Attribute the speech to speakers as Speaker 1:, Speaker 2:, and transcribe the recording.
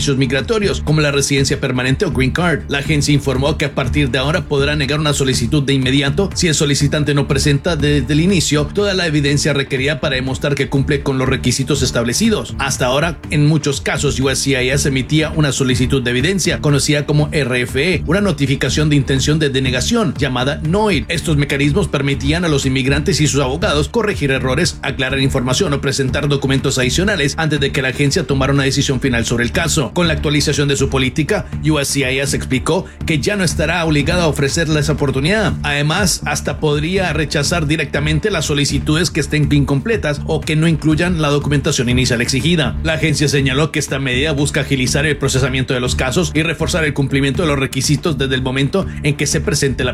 Speaker 1: beneficios migratorios, como la residencia permanente o Green Card. La agencia informó que a partir de ahora podrá negar una solicitud de inmediato si el solicitante no presenta desde el inicio toda la evidencia requerida para demostrar que cumple con los requisitos establecidos. Hasta ahora, en muchos casos, USCIS emitía una solicitud de evidencia, conocida como RFE, una notificación de intención de denegación, llamada NOID. Estos mecanismos permitían a los inmigrantes y sus abogados corregir errores, aclarar información o presentar documentos adicionales antes de que la agencia tomara una decisión final sobre el caso. Con la actualización de su política, USCIS explicó que ya no estará obligada a ofrecerle esa oportunidad. Además, hasta podría rechazar directamente las solicitudes que estén incompletas o que no incluyan la documentación inicial exigida. La agencia señaló que esta medida busca agilizar el procesamiento de los casos y reforzar el cumplimiento de los requisitos desde el momento en que se presente la